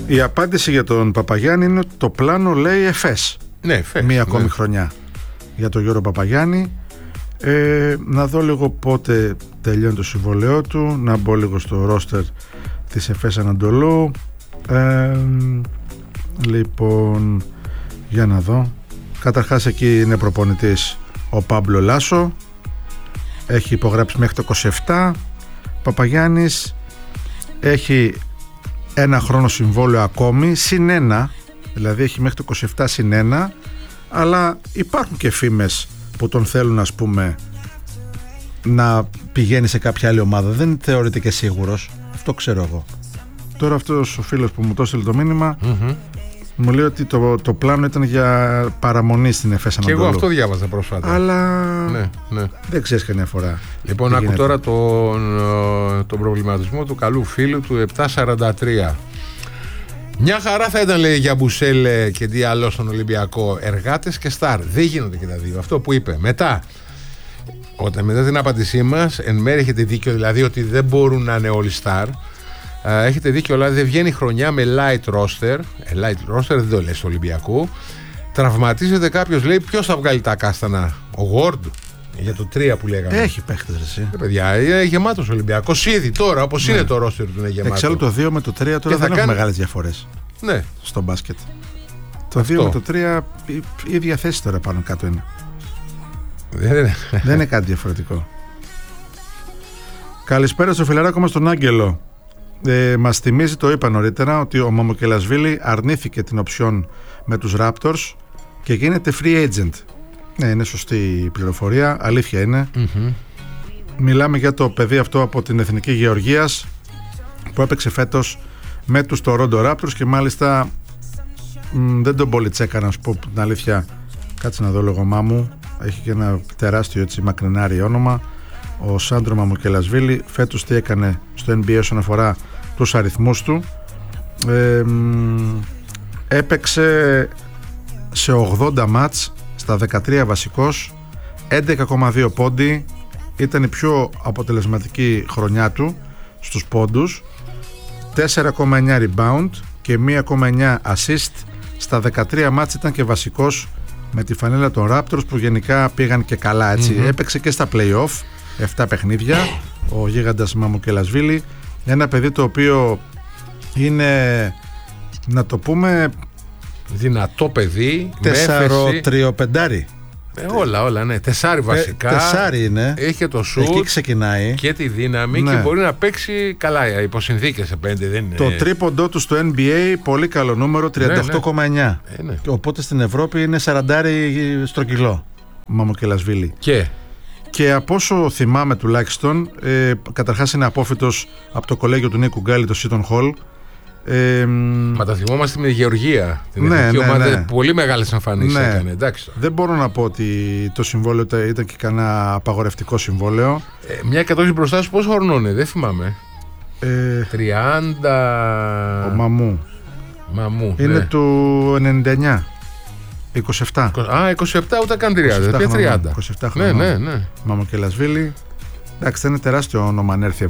Η απάντηση για τον Παπαγιάννη είναι ότι το πλάνο λέει Εφές. Ναι, Εφές. Μία ακόμη χρονιά για τον Γιώργο Παπαγιάννη. Να δω λίγο πότε τελειώνει το συμβολαιό του. Να μπω λίγο στο ρόστερ της Εφές Ανατολού. Λοιπόν, για να δω. Καταρχάς εκεί είναι προπονητής ο Πάμπλο Λάσο. Έχει υπογράψει μέχρι το 27. Παπαγιάννης έχει ένα χρόνο συμβόλαιο ακόμη, συν ένα, δηλαδή έχει μέχρι το 27 συν ένα, αλλά υπάρχουν και φήμες που τον θέλουν, ας πούμε, να πηγαίνει σε κάποια άλλη ομάδα. Δεν θεωρείται και σίγουρος, αυτό ξέρω εγώ. Τώρα αυτός ο φίλος που μου το έστειλε το μήνυμα μου λέει ότι το πλάνο ήταν για παραμονή στην Εφές Ανατολού. Και εγώ αυτό διάβαζα πρόσφατα. Αλλά ναι. δεν ξέρεις καμιά φορά. Λοιπόν, άκου τώρα τον προβληματισμό του καλού φίλου του 743. Μια χαρά θα ήταν, λέει, για Μπουσέλε και τι άλλο στον Ολυμπιακό. Εργάτες και στάρ. Δεν γίνονται και τα δύο. Αυτό που είπε. Μετά την απάντησή μας, εν μέρει έχετε δίκιο, δηλαδή ότι δεν μπορούν να είναι όλοι στάρ. Έχετε δίκιο, αλλά δεν βγαίνει χρονιά με light roster. Light roster δεν το λέει στο Ολυμπιακό. Τραυματίζεται κάποιος, λέει, ποιος θα βγάλει τα κάστανα? Ο Γουόρντ για το 3 που λέγαμε. Έχει παίχτες, εσύ. Παιδιά, είναι γεμάτος Ολυμπιακός ήδη τώρα, όπως είναι το roster του, είναι γεμάτο. Εξάλλου το 2 με το 3 τώρα δεν έχουν μεγάλες διαφορές. Ναι. Στο μπάσκετ. Το 2 με το 3 η ίδια θέση τώρα πάνω κάτω είναι. Δεν είναι κάτι διαφορετικό. Καλησπέρα στο φιλαράκο μας τον Άγγελο. Μας θυμίζει, το είπα νωρίτερα, ότι ο Μαμοκελασβίλη αρνήθηκε την οψιόν με τους Raptors και γίνεται free agent. Ναι, είναι σωστή η πληροφορία, αλήθεια είναι. Μιλάμε για το παιδί αυτό από την Εθνική Γεωργίας που έπαιξε φέτος με τους Toronto Raptors και μάλιστα δεν τον πολύ τσέκα, να σου πω την αλήθεια. Κάτσε να δω το όνομά μου. Έχει και ένα τεράστιο, έτσι, μακρινάρι όνομα. Ο Σάντρο Μαμοκελασβίλη φέτος τι έκανε στο NBA όσον αφορά τους αριθμούς του? Έπαιξε σε 80 μάτς στα 13 βασικός, 11,2 πόντι, ήταν η πιο αποτελεσματική χρονιά του στους πόντους, 4,9 rebound και 1,9 assist. Στα 13 μάτς ήταν και βασικός με τη φανέλα των Raptors που γενικά πήγαν και καλά, έτσι. Έπαιξε και στα play-off 7 παιχνίδια ο γίγαντας Μαμοκελασβίλη. Ένα παιδί το οποίο είναι, να το πούμε, δυνατό παιδί, 4-3-5. Όλα, ναι. 4 βασικά. 4 είναι. Έχει το σουτ. Εκεί ξεκινάει. Και τη δύναμη, ναι. Και μπορεί να παίξει καλά υπό συνθήκες σε 5. Δεν είναι... Το τρίποντό του στο NBA, πολύ καλό νούμερο, 38,9. Ναι. Οπότε στην Ευρώπη είναι 40 στο κιλό. Μαμοκελασβίλη. Και από όσο θυμάμαι τουλάχιστον, καταρχάς είναι απόφοιτος από το κολέγιο του Νίκου Γκάλη, το Seton Hall. Μα τα θυμόμαστε με τη Γεωργία. Την εθνική ομάδα, πολύ μεγάλες εμφανίσεις έκανε. Εντάξει. Δεν μπορώ να πω ότι το συμβόλαιο ήταν και κανένα απαγορευτικό συμβόλαιο. Μια εκατόχη μπροστά σου πόσο χρονών είναι, δεν θυμάμαι. 30. Ο Μαμού. Είναι, ναι, του 99. 27. 27 ούτε καν 30. 27 χρόνια. Ναι. Μαμοκελασβίλη. Εντάξει, θα είναι τεράστιο όνομα αν έρθει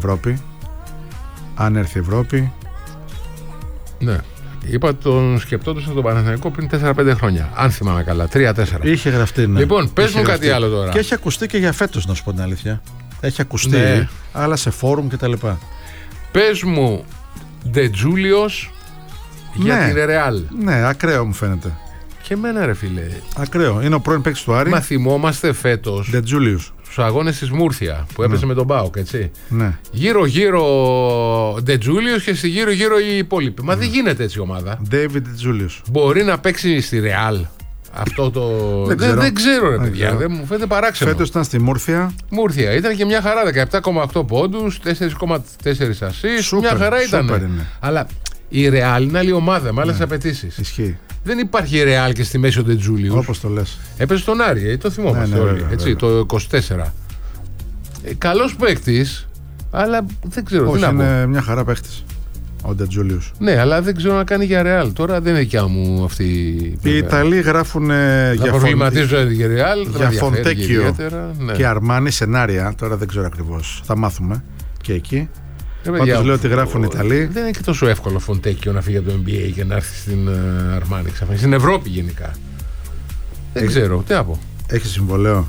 η Ευρώπη. Ναι. Είπα τον σκεπτόντος από τον Παναθηναϊκό πριν 4-5 χρόνια. Αν θυμάμαι καλά. 3-4. Είχε γραφτεί, ναι. Λοιπόν, πες μου κάτι άλλο τώρα. Και έχει ακουστεί και για φέτος, να σου πω την αλήθεια. Έχει ακουστεί, ναι, αλλά σε φόρουμ κτλ. Πες μου, Ντετζούλιος για την Ρεάλ. Ναι, ακραίο μου φαίνεται. Και εμένα, ρε φίλε. Ακραίο. Είναι ο πρώην παίκτης του Άρη. Μα θυμόμαστε φέτος Ντετζούλιος στους αγώνες της Μούρθια που έπαιζε με τον ΠΑΟΚ, έτσι. Ναι. Γύρω-γύρω Ντετζούλιος και στη γύρω-γύρω οι υπόλοιποι. Μα δεν γίνεται έτσι η ομάδα. David Ντετζούλιος. Μπορεί να παίξει στη Ρεάλ αυτό το. Δεν ξέρω, ρε παιδιά. Δεν μου φαίνεται παράξενο. Φέτος ήταν στη Μούρθια. Μούρθια. Ήταν και μια χαρά. 17,8 πόντους, 4,4 assist. Μια χαρά ήταν. Αλλά η Ρεάλ είναι άλλη ομάδα με άλλες απαιτήσεις. Ισχύει. Δεν υπάρχει Ρεάλ και στη μέση ο Ντετζούλιος. Όπως το λες. Έπαιζε στον Άρη, το θυμόμαστε όλοι. Βέβαια, έτσι, το 24. Καλός παίκτης, αλλά δεν ξέρω. Όχι, είναι μια χαρά παίκτης ο Ντετζούλιος. Ναι, αλλά δεν ξέρω να κάνει για Ρεάλ. Τώρα δεν είναι δικιά μου αυτή. Οι Ιταλοί γράφουν για προβληματίζονται για Ρεάλ. Για Φοντέκιο και Αρμάνι σενάρια. Τώρα δεν ξέρω ακριβώς. Θα μάθουμε και εκεί. Πάντως λέω ότι γράφουν οι Ιταλοί. Δεν είναι και τόσο εύκολο Φοντέκιο να φύγει από το NBA και να έρθει στην Αρμάνι ξαφνικά. Στην Ευρώπη γενικά. Δεν ξέρω, τι να πω. Έχει συμβολέο.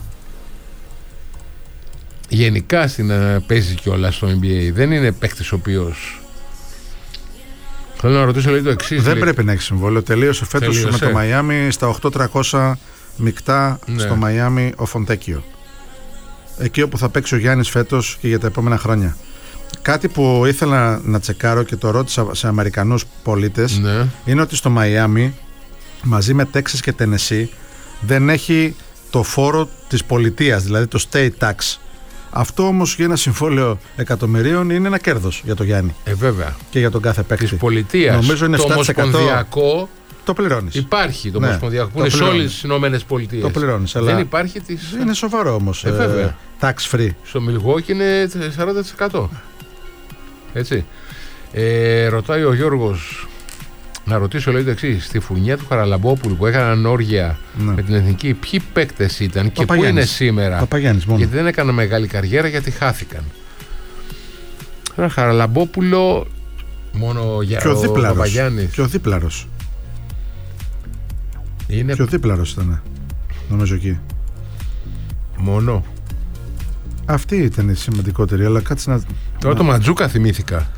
Γενικά παίζει κιόλας στο NBA. Δεν είναι παίκτης ο οποίος. Θέλω να ρωτήσω λίγο το εξής. Δεν πρέπει να έχει συμβόλαιο. Τελείωσε φέτος με το Μαϊάμι στα 8.300 μεικτά στο Μαϊάμι ο Φοντέκιο. Εκεί όπου θα παίξει ο Γιάννης φέτος και για τα επόμενα χρόνια. Κάτι που ήθελα να τσεκάρω και το ρώτησα σε Αμερικανούς πολίτες είναι ότι στο Μαϊάμι μαζί με Τέξας και Τενεσί δεν έχει το φόρο της πολιτείας, δηλαδή το state tax. Αυτό όμως για ένα συμβόλαιο εκατομμυρίων είναι ένα κέρδος για τον Γιάννη. Βέβαια. Και για τον κάθε παίκτη. Της πολιτείας. Νομίζω είναι 7%. Το ομοσπονδιακό το πληρώνεις. Υπάρχει το ομοσπονδιακό που είναι σε όλες τις Ηνωμένες Πολιτείες. Το πληρώνεις. Δεν υπάρχει της. Είναι σοβαρό όμως. Tax free. Στο Μιλγόκι είναι 40%. Έτσι. Ρωτάει ο Γιώργος. Να ρωτήσω λέει το εξής. Στη φουρνιά του Χαραλαμπόπουλου που έκαναν όργια με την εθνική, ποιοι παίκτες ήταν και πού είναι σήμερα? Παπαγιάννης μόνο. Γιατί δεν έκαναν μεγάλη καριέρα, γιατί χάθηκαν. Ένα Χαραλαμπόπουλο μόνο για ο Παπαγιάννης. Και ο Δίπλαρος. Είναι... Και ο Δίπλαρος ήταν, νομίζω εκεί. Μόνο. Αυτή ήταν η σημαντικότερη, αλλά κάτσε να... Τώρα το Ματζούκα θυμήθηκα.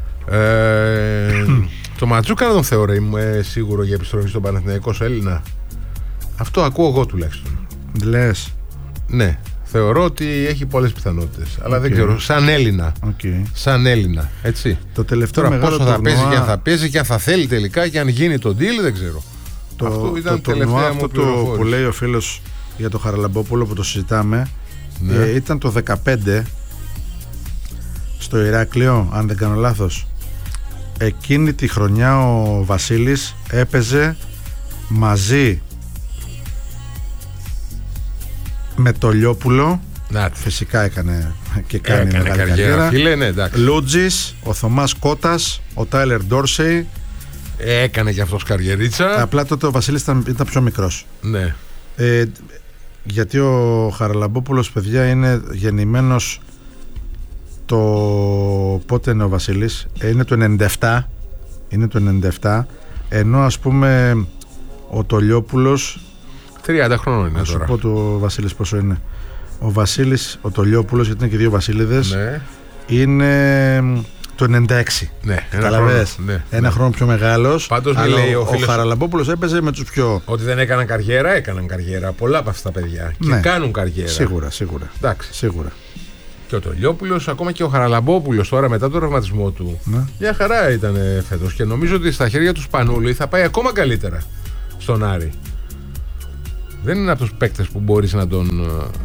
Το Ματζούκα δεν τον θεωρώ σίγουρο για επιστροφή στον Παναθηναϊκό Έλληνα. Αυτό ακούω εγώ τουλάχιστον. Λες? Ναι, θεωρώ ότι έχει πολλές πιθανότητες. Αλλά δεν ξέρω, σαν Έλληνα. Σαν Έλληνα, έτσι. Το τελευταίο τώρα μεγάλο πόσο θα παίζει και αν θα παίζει και αν θα θέλει τελικά και αν γίνει το deal δεν ξέρω. Αυτό ήταν το τελευταία μου πληροφόρηση. Που λέει ο φίλος για το Χαραλαμπόπουλο που το συζητάμε, ήταν το 15 στο Ηράκλειο, αν δεν κάνω λάθος. Εκείνη τη χρονιά ο Βασίλης έπαιζε μαζί με το Λιόπουλο. Φυσικά έκανε και κάνει μεγάλη καριέρα. Λούτζης, ο Θωμάς Κώτας, ο Τάιλερ Ντόρσεϊ. Έκανε και αυτός καριερίτσα. Απλά τότε ο Βασίλης ήταν πιο μικρός. Ναι. Γιατί ο Χαραλαμπόπουλος, παιδιά, είναι γεννημένος το... Πότε είναι ο Βασίλης? Είναι το 97. Είναι το 97. Ενώ ας πούμε ο Τολιόπουλος 30 χρόνων είναι. Να σου πω το Βασίλης πόσο είναι. Ο Βασίλης, ο Τολιόπουλος, γιατί είναι και δύο Βασίλειδες, είναι το 96. Ναι, ένα χρόνο πιο μεγάλος. Πάντως αλλά λέει ο Χαραλαμπόπουλος έπαιζε με τους πιο... Ότι δεν έκαναν καριέρα. Πολλά από αυτά τα παιδιά. Και κάνουν καριέρα. Σίγουρα. Εντάξει. Σίγουρα. Και ο Τολιόπουλος, ακόμα και ο Χαραλαμπόπουλος τώρα μετά τον τραυματισμό του, μια χαρά ήταν φέτος. Και νομίζω ότι στα χέρια του Σπανούλη θα πάει ακόμα καλύτερα στον Άρη. Δεν είναι από τους παίκτες που μπορείς να τον...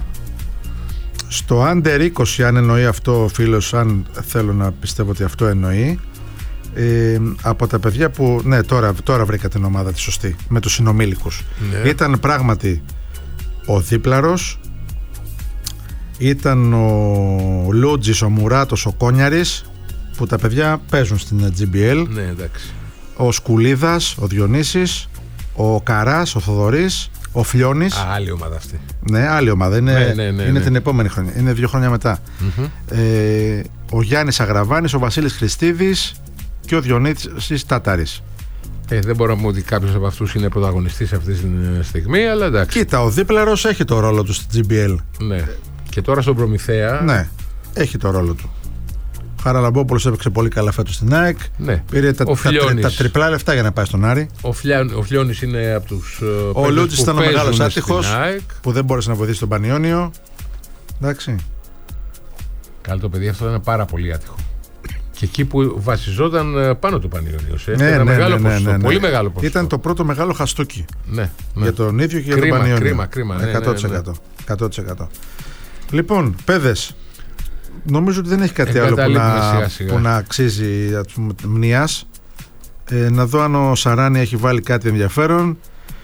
Στο Under 20, αν εννοεί αυτό ο φίλος, αν θέλω να πιστεύω ότι αυτό εννοεί, από τα παιδιά που τώρα βρήκα την ομάδα τη σωστή με τους συνομήλικους, ήταν πράγματι ο Δίπλαρος, ήταν ο Λούτζης, ο Μουράτος, ο Κόνιαρης, που τα παιδιά παίζουν στην GBL. Ναι, εντάξει. Ο Σκουλίδας, ο Διονύσης, ο Καράς, ο Θοδωρής, ο Φλιώνης. Άλλη ομάδα αυτή. Ναι, άλλη ομάδα. Είναι την επόμενη χρονιά. Είναι 2 χρόνια μετά. Ο Γιάννης Αγραβάνης, ο Βασίλης Χριστίδης και ο Διονύσης Τατάρης. Δεν μπορώ να πούμε ότι κάποιος από αυτούς είναι πρωταγωνιστής αυτή τη στιγμή, αλλά εντάξει. Κοίτα, ο Δίπλαρος έχει το ρόλο του στην GBL. Ναι. Και τώρα στον Προμηθέα. Ναι, έχει το ρόλο του. Χαραλαμπόπουλος έπαιξε πολύ καλά φέτος στην ΑΕΚ. Ναι. Πήρε τα τριπλά λεφτά για να πάει στον Άρη. Ο Φλιώνης είναι από τους. Ο Λούτζης ήταν ο μεγάλος άτυχος που δεν μπόρεσε να βοηθήσει τον Πανιόνιο. Εντάξει. Καλό το παιδί, αυτό ήταν πάρα πολύ άτυχο. Και εκεί που βασιζόταν πάνω του Πανιόνιος. Ναι, μεγάλο ποσοστό. Πολύ μεγάλο ποσοστό. Ήταν το πρώτο μεγάλο χαστούκι. Ναι. Για τον ίδιο και για τον Πανιόνιο. Κρίμα. 100%. Λοιπόν, παιδες, νομίζω ότι δεν έχει κάτι άλλο που να αξίζει μνήας. Να δω αν ο Σαράνι έχει βάλει κάτι ενδιαφέρον.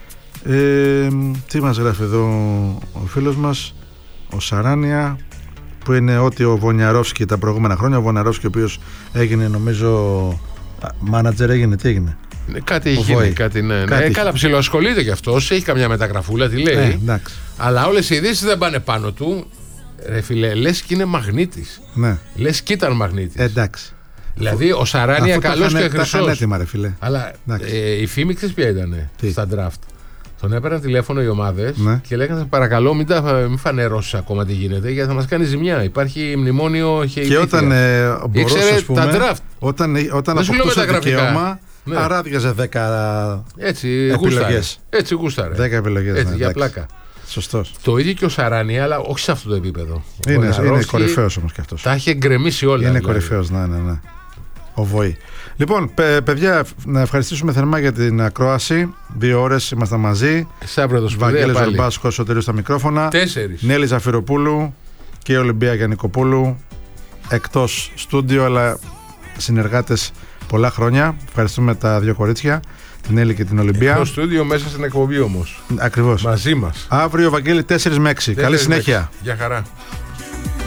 Τι μας γράφει εδώ ο φίλος μας, ο Σαράνια, που είναι ότι ο Βονιαρόφσκι τα προηγούμενα χρόνια, ο Βονιαρόφσκι ο οποίος έγινε νομίζω μάνατζερ, τι έγινε? Κάτι έχει γίνει, κάτι καλά, ψιλοασχολείται κι αυτός, έχει καμιά μεταγραφούλα, τι λέει. Αλλά όλες οι ειδήσεις δεν πάνε πάνω του. Ρε φίλε, λες και είναι μαγνήτης. Ναι. Λες και ήταν μαγνήτης. Εντάξει. Δηλαδή ο Σαράνια καλός και χρυσός. Τα είχαν έτοιμα, ρε φίλε. Αλλά η φήμη ξέρεις ποια ήταν στα draft. Τον έπαιρναν τηλέφωνο οι ομάδες και λέγανε παρακαλώ μην φανερώσεις ακόμα τι γίνεται γιατί θα μας κάνει ζημιά. Υπάρχει μνημόνιο και όταν μπορούσε, ας πούμε, τα draft. Όταν αποκτούσε δικαίωμα, αράδιαζε 10 επιλογές. Έτσι γούσταρε. 10 επιλογές. Έτσι, για πλάκα. Σωστός. Το ίδιο και ο Σαράνια, αλλά όχι σε αυτό το επίπεδο. Είναι κορυφαίος όμως και αυτός. Τα έχει γκρεμίσει όλα. Είναι δηλαδή κορυφαίος, ναι. Ο Βοή. Λοιπόν, παιδιά, να ευχαριστήσουμε θερμά για την ακρόαση. 2 ώρες ήμασταν μαζί. Βαγγέλης Ζορμπάσκος, Σωτηρίου στα μικρόφωνα. 4. Νέλη Ζαφυροπούλου και Ολυμπία Γιαννικοπούλου. Εκτός στούντιο, αλλά συνεργάτες πολλά χρόνια. Ευχαριστούμε τα 2 κορίτσια, την Έλλη και την Ολυμπία. Στο στούντιο μέσα στην εκπομπή όμως. Ακριβώς. Μαζί μας. Αύριο, Βαγγέλη, 4 με 6. Καλή συνέχεια. Γεια χαρά.